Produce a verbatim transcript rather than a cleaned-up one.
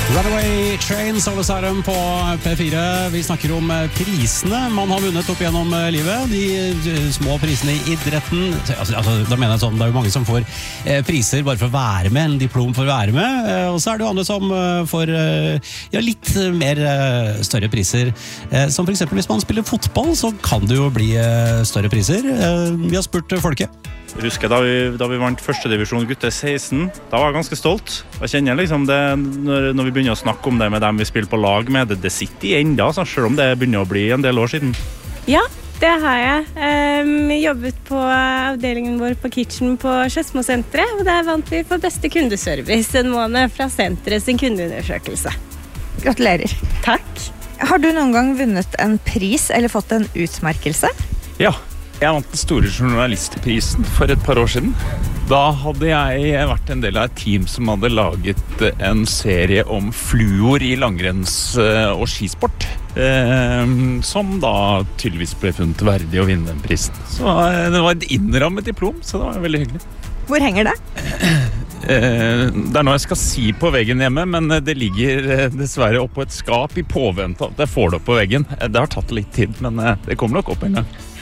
Runaway Trains, alle sammen på P fire. Vi snakker om prisene man har vunnet opp gjennom livet. De små prisene i idretten. Altså, altså, da mener jeg sånn, det er jo mange som får eh, priser bare for å være med, en diplom for å være med. Eh, og så er det jo andre som eh, får eh, ja, litt mer eh, større priser. Eh, som for eksempel hvis man spiller fotball, så kan det jo bli eh, større priser. Eh, vi har spurt folket. Jeg husker da vi, da vi vant første divisjon gutte seksten, da var jeg ganske stolt. Jeg kjenner liksom det, når, når vi begynner å snakke om det med dem vi spiller på lag med, det, det sitter i enda, så selv om det begynner å bli en del år siden. Ja, det har jeg. Um, jobbet på avdelingen vår på Kitchen på Skedsmo-senteret, og der vant vi for beste kundeservice en måned fra senteret sin kundeundersøkelse. Gratulerer. Takk. Har du noen gang vunnet en pris eller fått en utmerkelse? Ja. Jeg vant den store journalistprisen for et par år siden. Da hadde jeg vært en del av et team som hadde laget en serie om fluor i langrenns- og skisport, eh, som da tydeligvis ble funnet verdig å vinne den prisen. Så det var et innrammet diplom, så det var veldig hyggelig. Hvor henger det? Eh, det er noe jeg skal si på veggen hjemme, men det ligger dessverre opp på et skap i påvente at jeg får det opp på veggen. Det har tatt litt tid, men det kommer nok opp en gang.